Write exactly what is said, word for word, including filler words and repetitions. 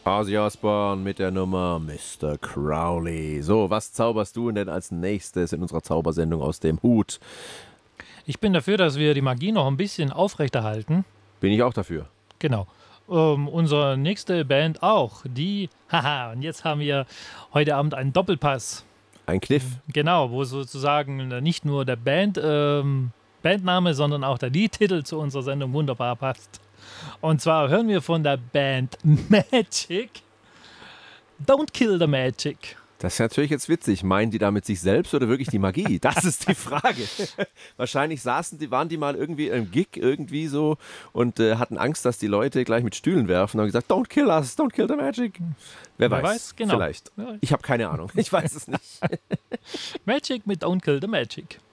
Ozzy Osbourne mit der Nummer Mister Crowley. So, was zauberst du denn als nächstes in unserer Zaubersendung aus dem Hut? Ich bin dafür, dass wir die Magie noch ein bisschen aufrechterhalten. Bin ich auch dafür. Genau. Ähm, unsere nächste Band auch. Die, haha, und jetzt haben wir heute Abend einen Doppelpass. Ein Kniff. Genau, wo sozusagen nicht nur der Band, ähm, Bandname, sondern auch der Liedtitel zu unserer Sendung wunderbar passt. Und zwar hören wir von der Band Magic Don't Kill the Magic. Das ist natürlich jetzt witzig. Meinen die damit sich selbst oder wirklich die Magie? Das ist die Frage. Wahrscheinlich saßen die, waren die mal irgendwie im Gig irgendwie so und äh, hatten Angst, dass die Leute gleich mit Stühlen werfen und haben gesagt, don't kill us, don't kill the magic. Wer, Wer weiß, weiß genau. Vielleicht. Ich habe keine Ahnung. Ich weiß es nicht. Magic mit Don't Kill the Magic.